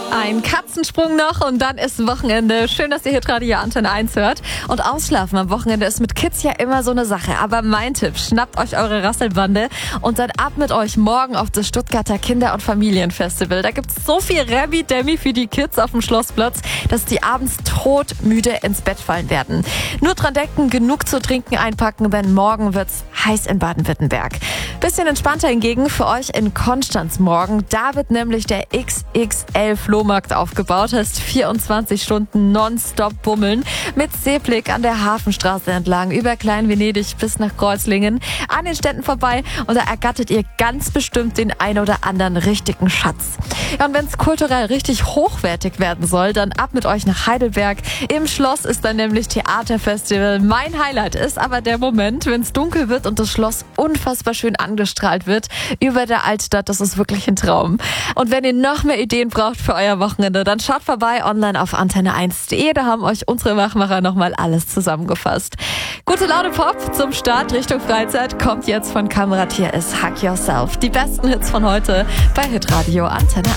Ein Katzensprung noch und dann ist Wochenende. Schön, dass ihr hier Radio Antenne 1 hört. Und Ausschlafen am Wochenende ist mit Kids ja immer so eine Sache. Aber mein Tipp, schnappt euch eure Rasselbande und dann ab mit euch morgen auf das Stuttgarter Kinder- und Familienfestival. Da gibt's so viel Remi-Demi für die Kids auf dem Schlossplatz, dass die abends todmüde ins Bett fallen werden. Nur dran denken, genug zu trinken einpacken, denn morgen wird's heiß in Baden-Württemberg. Bisschen entspannter hingegen für euch in Konstanz morgen. Da wird nämlich der XXL Flohmarkt aufgebaut. Heißt 24 Stunden nonstop bummeln mit Seeblick an der Hafenstraße entlang über Klein-Venedig bis nach Kreuzlingen an den Ständen vorbei und da ergattert ihr ganz bestimmt den ein oder anderen richtigen Schatz. Ja, und wenn es kulturell richtig hochwertig werden soll, dann ab mit euch nach Heidelberg. Im Schloss ist dann nämlich Theaterfestival. Mein Highlight ist aber der Moment, wenn es dunkel wird und das Schloss unfassbar schön angestrahlt wird über der Altstadt. Das ist wirklich ein Traum. Und wenn ihr noch mehr Ideen braucht für euer Wochenende, dann schaut vorbei online auf antenne1.de. Da haben euch unsere Wachmacher nochmal alles zusammengefasst. Gute Laune Pop zum Start Richtung Freizeit kommt jetzt von Kamerad. Hier ist Hack Yourself. Die besten Hits von heute bei Hitradio Antenne 1.